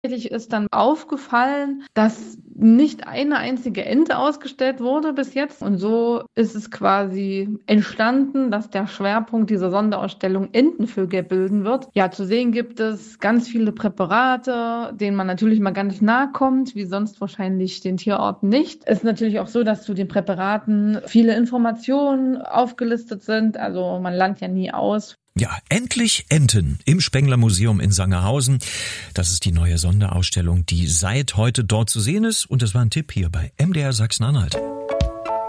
Tatsächlich ist dann aufgefallen, dass nicht eine einzige Ente ausgestellt wurde bis jetzt. Und so ist es quasi entstanden, dass der Schwerpunkt dieser Sonderausstellung Entenvögel bilden wird. Ja, zu sehen gibt es ganz viele Präparate, denen man natürlich mal gar nicht nahe kommt, wie sonst wahrscheinlich den Tierorten nicht. Es ist natürlich auch so, dass zu den Präparaten viele Informationen aufgelistet sind. Also man lernt ja nie aus. Ja, endlich Enten im Spengler Museum in Sangerhausen. Das ist die neue Sonderausstellung, die seit heute dort zu sehen ist. Und das war ein Tipp hier bei MDR Sachsen-Anhalt.